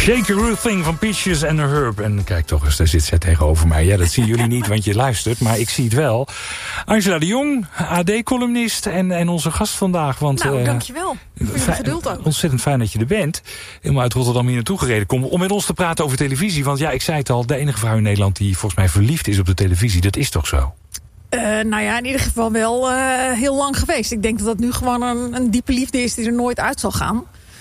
Shake Your Real Thing van Peaches en Herb. En kijk toch eens, daar zit zij tegenover mij. Ja, dat zien jullie niet, want je luistert, maar ik zie het wel. Angela de Jong, AD-columnist en onze gast vandaag. Want, dankjewel. Voor je geduld ook. Ontzettend fijn dat je er bent. Helemaal uit Rotterdam hier naartoe gereden. Kom om met ons te praten over televisie. Want ja, ik zei het al, de enige vrouw in Nederland die volgens mij verliefd is op de televisie. Dat is toch zo? In ieder geval wel heel lang geweest. Ik denk dat dat nu gewoon een diepe liefde is die er nooit uit zal gaan.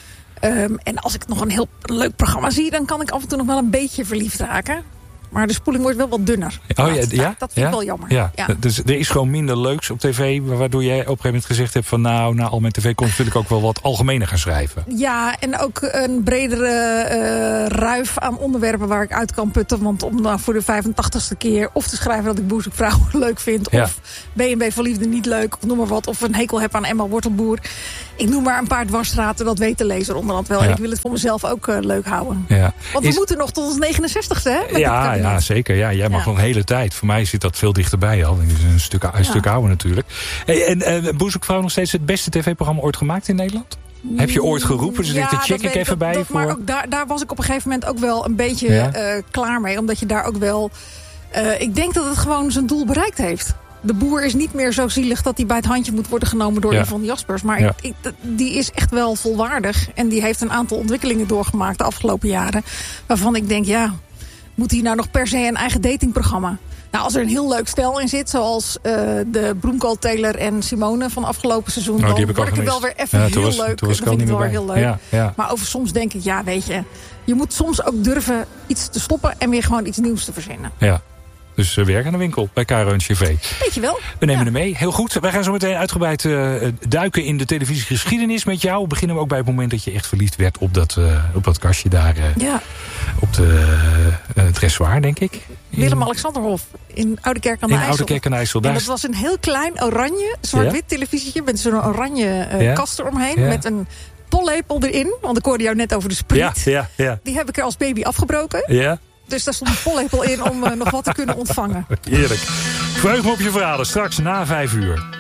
En als ik nog een heel leuk programma zie, dan kan ik af en toe nog wel een beetje verliefd raken. Maar de spoeling wordt wel wat dunner. Oh, dat vind ik wel jammer. Ja. Dus er is gewoon minder leuks op tv, waardoor jij op een gegeven moment gezegd hebt van nou, na al mijn tv-komst wil ik ook wel wat algemener gaan schrijven. Ja, en ook een bredere ruif aan onderwerpen waar ik uit kan putten. Want om nou voor de 85ste keer of te schrijven dat ik Boerzoekvrouw leuk vind, of B&B Verliefde niet leuk, of noem maar wat, of een hekel heb aan Emma Wortelboer. Ik noem maar een paar dwarsstraten, dat weet de lezer onderhand wel. En ik wil het voor mezelf ook leuk houden. Ja. Want we moeten nog tot ons 69ste, hè? Ja, zeker. Ja, jij mag nog een hele tijd. Voor mij zit dat veel dichterbij al. Het is een stuk ouder natuurlijk. En Boerzoekvrouw nog steeds het beste tv-programma ooit gemaakt in Nederland? Heb je ooit geroepen? Dus daar check ik even bij. Maar ook daar was ik op een gegeven moment ook wel een beetje klaar mee. Omdat je daar ook wel... ik denk dat het gewoon zijn doel bereikt heeft. De boer is niet meer zo zielig dat hij bij het handje moet worden genomen door Yvonne Jaspers. Maar die is echt wel volwaardig. En die heeft een aantal ontwikkelingen doorgemaakt de afgelopen jaren. Waarvan ik denk, moet hij nou nog per se een eigen datingprogramma? Nou, als er een heel leuk stel in zit, zoals de Bloemkool Taylor en Simone van afgelopen seizoen, dan word ik er wel weer even heel leuk. Dan vind ik het wel heel leuk. Ja. Maar soms denk ik, weet je moet soms ook durven iets te stoppen en weer gewoon iets nieuws te verzinnen. Ja. Dus werk aan de winkel bij KRO-NCV. Weet je wel. We nemen er mee. Heel goed. Wij gaan zo meteen uitgebreid duiken in de televisiegeschiedenis met jou. Beginnen we ook bij het moment dat je echt verliefd werd op dat kastje daar. Op het dressoir, denk ik. Willem-Alexanderhof in Oudekerk aan de IJssel. Oudekerk aan de IJssel. En dat was een heel klein oranje, zwart-wit televisietje met zo'n oranje kast eromheen. Met een pollepel erin. Want ik hoorde jou net over de spriet. Ja. Die heb ik er als baby afgebroken. Ja. Dus daar stond een pollepel in om nog wat te kunnen ontvangen. Heerlijk. Verheug me op je verhalen. Straks na 5 uur.